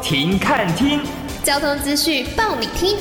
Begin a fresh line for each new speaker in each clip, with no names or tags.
停看听，
交通资讯报你听。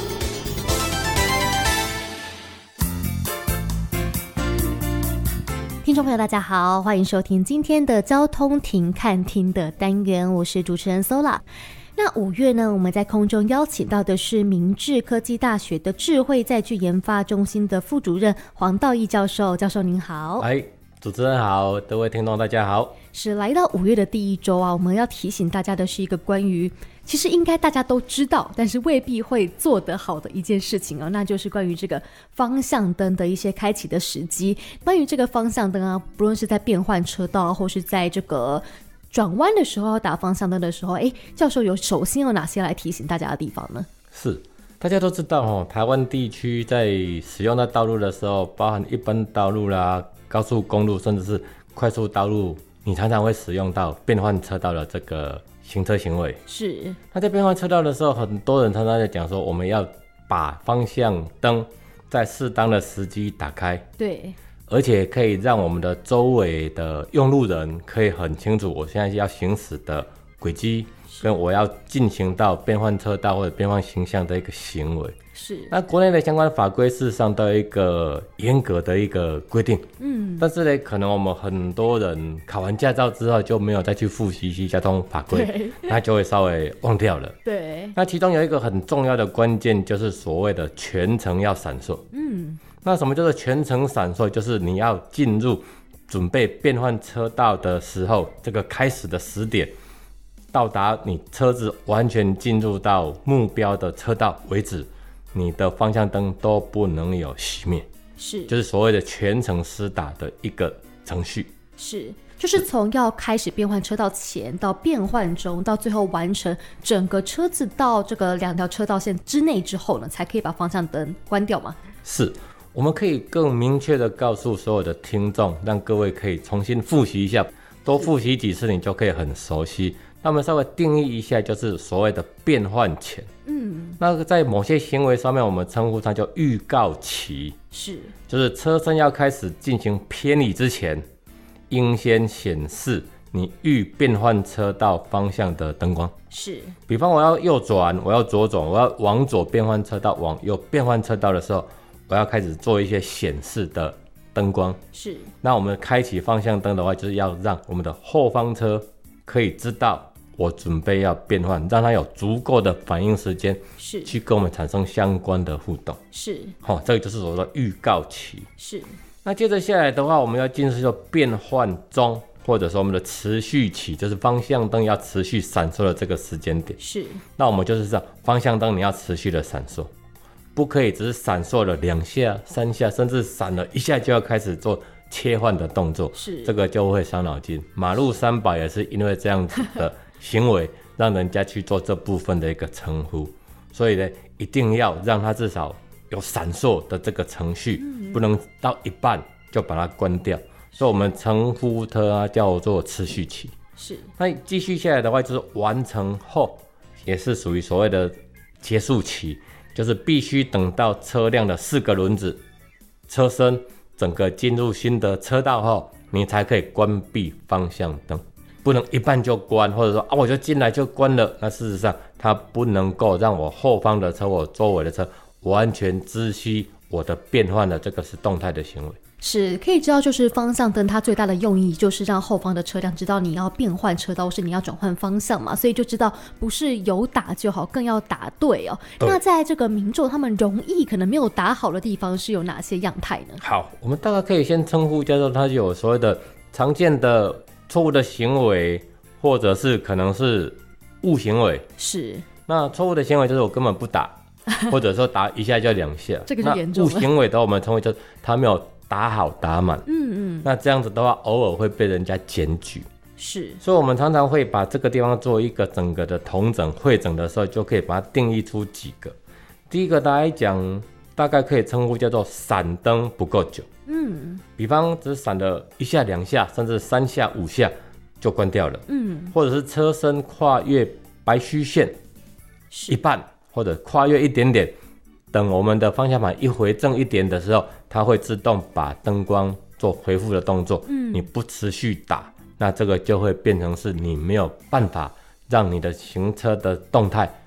听众朋友大家好，欢迎收听今天的交通停看听的单元，我是主持人 Sola。 那5月呢，我们在空中邀请到的是明志科技大学的智慧载具研发中心的副主任黄道义教授。教授您好。
主持人好，各位听众大家好。
是来到5月的第一周啊，我们要提醒大家的是一个关于其实应该大家都知道，但是未必会做得好的一件事情哦，那就是关于这个方向灯的一些开启的时机。关于这个方向灯啊，不论是在变换车道，或是在这个转弯的时候打方向灯的时候，教授首先有哪些来提醒大家的地方呢？
是，大家都知道台湾地区在使用到道路的时候，包含一般道路啦、高速公路，甚至是快速道路，你常常会使用到变换车道的这个行车行为。
是。
那在变换车道的时候，很多人常常在讲说，我们要把方向灯在适当的时机打开。
对。
而且可以让我们的周围的用路人可以很清楚我现在要行驶的轨迹，跟我要进行到变换车道或者变换形象的一个行为。
是。
那国内的相关法规事实上都有一个严格的一个规定，但是呢，可能我们很多人考完驾照之后就没有再去复习一些交通法规，那就会稍微忘掉了。
对。
那其中有一个很重要的关键，就是所谓的全程要闪烁。那什么叫做全程闪烁？就是你要进入准备变换车道的时候，这个开始的时点，到达你车子完全进入到目标的车道为止，你的方向灯都不能有熄灭。
是，
就是所谓的全程施打的一个程序。
是，就是从要开始变换车道前到变换中，到最后完成整个车子到这个2条车道线之内之后呢，才可以把方向灯关掉吗？
是，我们可以更明确的告诉所有的听众，让各位可以重新复习一下，多复习几次你就可以很熟悉。那我们稍微定义一下，就是所谓的变换前。那在某些行为上面，我们称呼它叫预告期。
是，
就是车身要开始进行偏离之前，应先显示你预变换车道方向的灯光。
是，
比方我要右转，我要左转，我要往左变换车道，往右变换车道的时候，我要开始做一些显示的灯光。
是。
那我们开启方向灯的话，就是要让我们的后方车可以知道我准备要变换，让它有足够的反应时间，
是
去跟我们产生相关的互动。
是。
这个就是所谓的预告期。
是。
那接着下来的话，我们要进入到变换中，或者说我们的持续期，就是方向灯要持续闪烁的这个时间点。
是。
那我们就是这样，方向灯你要持续的闪烁，不可以只是闪烁了2下、3下，甚至闪了1下就要开始做切换的动作。
是。这
个就会伤脑筋。马路300也是因为这样子的行为，让人家去做这部分的一个称呼。所以呢，一定要让它至少有闪烁的这个程序，不能到一半就把它关掉。所以我们称呼它叫做持续期。
是。
那继续下来的话，就是完成后，也是属于所谓的结束期，就是必须等到车辆的4个轮子、车身整个进入新的车道后，你才可以关闭方向灯。不能一半就关，或者说我就进来就关了。那事实上，它不能够让我后方的车、我周围的车完全知悉我的变换的这个是动态的行为。
是，可以知道，就是方向灯它最大的用意就是让后方的车辆知道你要变换车道，或是你要转换方向嘛，所以就知道不是有打就好，更要打对哦。那在这个民众他们容易可能没有打好的地方是有哪些样态呢？
好，我们大概可以先称呼叫做它有所谓的常见的错误的行为，或者是可能是误行为。
是。那
错误的行为就是我根本不打，或者说打1下就2下，
这个就严重了。
那误行为的话，我们称为就是他没有打好打满。那这样子的话，偶尔会被人家检举。
是。所
以我们常常会把这个地方做一个整个的统整汇整的时候，就可以把它定义出几个。第一个来讲，大概可以称呼叫做闪灯不够久。比方只闪了1下、2下，甚至3下、5下就关掉了。或者是车身跨越白虚线一半，或者跨越一点点，等我们的方向盘一回正一点的时候，它会自动把灯光做回复的动作。你不持续打，那这个就会变成是你没有办法让你的行车的动态